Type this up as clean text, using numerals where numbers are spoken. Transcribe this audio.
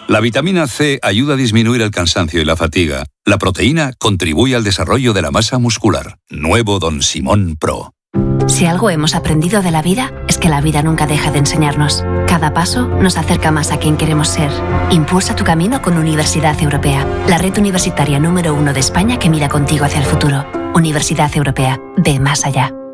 La vitamina C ayuda a disminuir el cansancio y la fatiga. La proteína contribuye al desarrollo de la masa muscular. Nuevo Don Simón Pro. Si algo hemos aprendido de la vida, es que la vida nunca deja de enseñarnos. Cada paso nos acerca más a quien queremos ser. Impulsa tu camino con Universidad Europea, la red universitaria número 1 de España que mira contigo hacia el futuro. Universidad Europea, ve más allá.